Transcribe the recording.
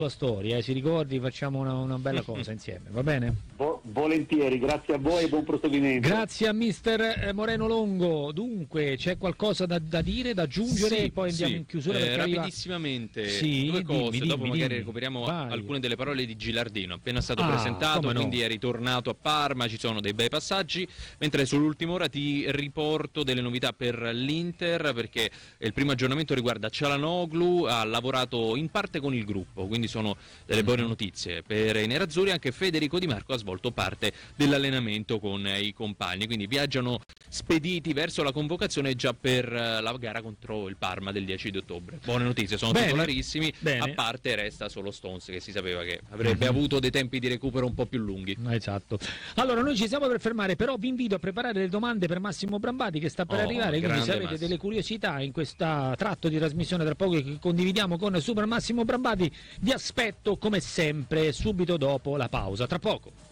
tua storia, si ricordi, facciamo una bella cosa insieme, va bene? Volentieri, grazie a voi e buon proseguimento. Grazie a mister Moreno Longo. Dunque, c'è qualcosa da dire, da aggiungere, sì, e poi andiamo in chiusura perché rapidissimamente arriva... due cose, dimmi, dopo magari dimmi. recuperiamo Vai. alcune delle parole di Gilardino, appena stato presentato, come no. quindi è ritornato a Parma, ci sono dei bei passaggi, mentre sull'ultima ora ti riporto delle novità per l'Inter, perché il primo aggiornamento riguarda Çalhanoğlu, ha lavorato in parte con il gruppo, quindi sono delle buone notizie per i nerazzurri. Anche Federico Di Marco ha svolto parte dell'allenamento con i compagni, quindi viaggiano spediti verso la convocazione già per la gara contro il Parma del 10 di ottobre. Buone notizie, sono titolarissimi, a parte resta solo Stones, che si sapeva che avrebbe avuto dei tempi di recupero un po' più lunghi. Esatto. Allora noi ci siamo per fermare, però vi invito a preparare le domande per Massimo Brambati che sta per arrivare, quindi se avete delle curiosità in questo tratto di trasmissione tra poco che condividiamo con Super Massimo Brambati, vi aspetto come sempre subito dopo la pausa, tra poco.